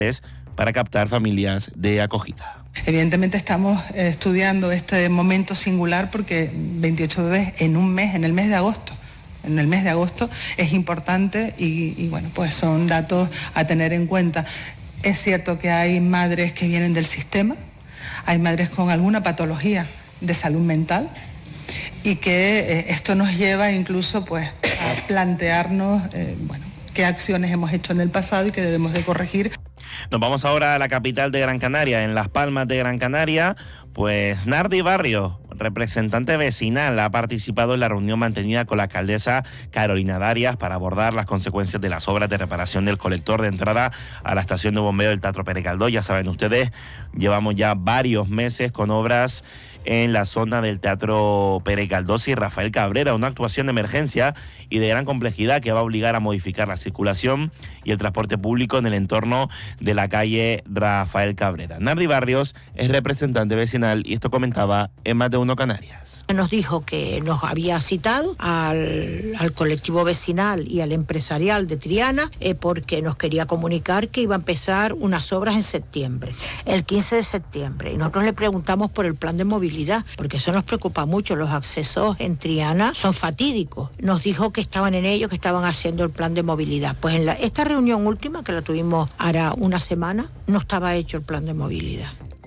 para captar familias de acogida. Evidentemente estamos estudiando este momento singular porque 28 bebés en un mes, en el mes de agosto. En el mes de agosto es importante y bueno, pues son datos a tener en cuenta. Es cierto que hay madres que vienen del sistema, hay madres con alguna patología de salud mental y que esto nos lleva incluso pues a plantearnos qué acciones hemos hecho en el pasado y que debemos de corregir. Nos vamos ahora a la capital de Gran Canaria, en Las Palmas de Gran Canaria. Pues Nardi Barrios, representante vecinal, ha participado en la reunión mantenida con la alcaldesa Carolina Darias para abordar las consecuencias de las obras de reparación del colector de entrada a la estación de bombeo del Teatro Pere Galdós. Ya saben ustedes, llevamos ya varios meses con obras en la zona del Teatro Pere Galdós y Rafael Cabrera, una actuación de emergencia y de gran complejidad que va a obligar a modificar la circulación y el transporte público en el entorno de la calle Rafael Cabrera. Nardi Barrios es representante vecinal y esto comentaba en Más de Uno Canarias. Nos dijo que nos había citado al colectivo vecinal y al empresarial de Triana porque nos quería comunicar que iba a empezar unas obras en septiembre, el 15 de septiembre. Y nosotros le preguntamos por el plan de movilidad, porque eso nos preocupa mucho. Los accesos en Triana son fatídicos. Nos dijo que estaban en ello, que estaban haciendo el plan de movilidad. Pues en esta reunión última, que la tuvimos ahora una semana, no estaba hecho el plan de movilidad.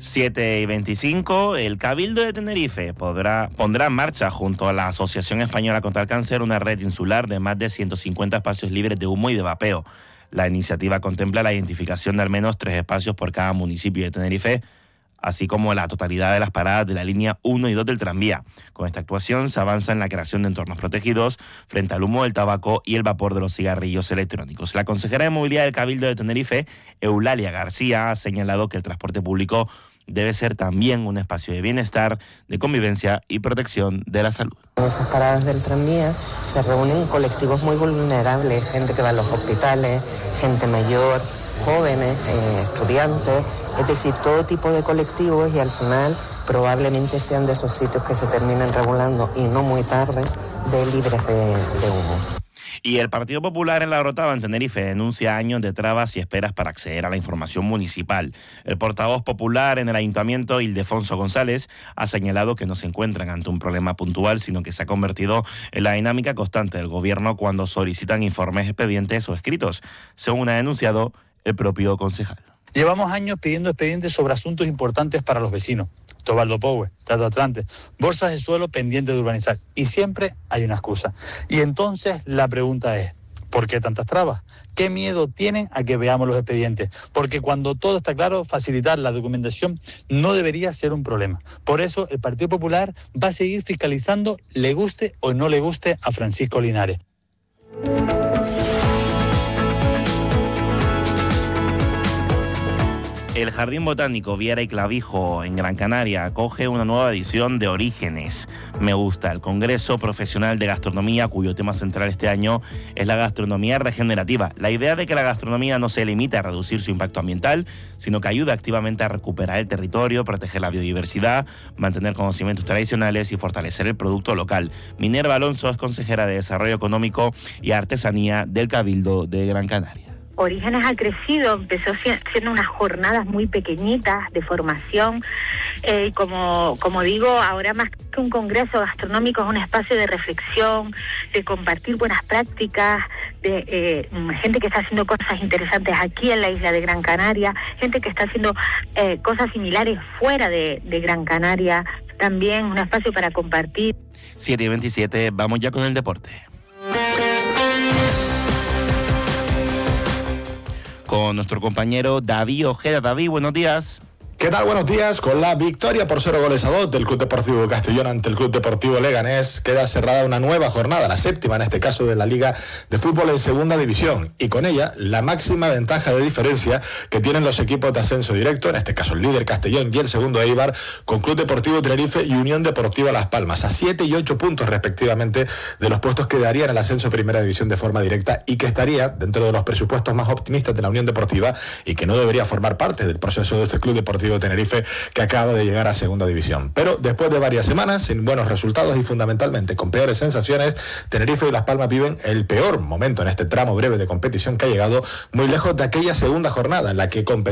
7:25, el Cabildo de Tenerife pondrá en marcha junto a la Asociación Española contra el Cáncer una red insular de más de 150 espacios libres de humo y de vapeo. La iniciativa contempla la identificación de al menos 3 espacios por cada municipio de Tenerife, así como la totalidad de las paradas de la línea 1 y 2 del tranvía. Con esta actuación se avanza en la creación de entornos protegidos frente al humo del tabaco y el vapor de los cigarrillos electrónicos. La consejera de Movilidad del Cabildo de Tenerife, Eulalia García, ha señalado que el transporte público debe ser también un espacio de bienestar, de convivencia y protección de la salud. En esas paradas del tranvía se reúnen colectivos muy vulnerables, gente que va a los hospitales, gente mayor, jóvenes, estudiantes, es decir, todo tipo de colectivos, y al final probablemente sean de esos sitios que se terminen regulando, y no muy tarde, de libres de humo. Y el Partido Popular en La Orotava, en Tenerife, denuncia años de trabas y esperas para acceder a la información municipal. El portavoz popular en el Ayuntamiento, Ildefonso González, ha señalado que no se encuentran ante un problema puntual, sino que se ha convertido en la dinámica constante del gobierno cuando solicitan informes, expedientes o escritos, según ha denunciado el propio concejal. Llevamos años pidiendo expedientes sobre asuntos importantes para los vecinos. Tobaldo Power, Teatro Atlante, bolsas de suelo pendientes de urbanizar. Y siempre hay una excusa. Y entonces la pregunta es, ¿por qué tantas trabas? ¿Qué miedo tienen a que veamos los expedientes? Porque cuando todo está claro, facilitar la documentación no debería ser un problema. Por eso el Partido Popular va a seguir fiscalizando, le guste o no le guste a Francisco Linares. El Jardín Botánico Viera y Clavijo en Gran Canaria acoge una nueva edición de Orígenes. Me gusta, el Congreso Profesional de Gastronomía, cuyo tema central este año es la gastronomía regenerativa. La idea de que la gastronomía no se limite a reducir su impacto ambiental, sino que ayude activamente a recuperar el territorio, proteger la biodiversidad, mantener conocimientos tradicionales y fortalecer el producto local. Minerva Alonso es consejera de Desarrollo Económico y Artesanía del Cabildo de Gran Canaria. Orígenes ha crecido, empezó siendo unas jornadas muy pequeñitas de formación. Como digo, ahora más que un congreso gastronómico es un espacio de reflexión, de compartir buenas prácticas, de gente que está haciendo cosas interesantes aquí en la isla de Gran Canaria, gente que está haciendo cosas similares fuera de Gran Canaria, también un espacio para compartir. 7:27, vamos ya con el deporte. Con nuestro compañero David Ojeda. David, buenos días. ¿Qué tal? Buenos días. Con la victoria por 0-2 del Club Deportivo Castellón ante el Club Deportivo Leganés, queda cerrada una nueva jornada, la séptima en este caso de la Liga de Fútbol en Segunda División, y con ella la máxima ventaja de diferencia que tienen los equipos de ascenso directo, en este caso el líder Castellón y el segundo Eibar, con Club Deportivo Tenerife y Unión Deportiva Las Palmas, a 7 y 8 puntos respectivamente de los puestos que darían el ascenso a Primera División de forma directa, y que estaría dentro de los presupuestos más optimistas de la Unión Deportiva, y que no debería formar parte del proceso de este Club Deportivo Tenerife, que acaba de llegar a Segunda División. Pero después de varias semanas sin buenos resultados y fundamentalmente con peores sensaciones, Tenerife y Las Palmas viven el peor momento en este tramo breve de competición que ha llegado muy lejos de aquella segunda jornada en la que competía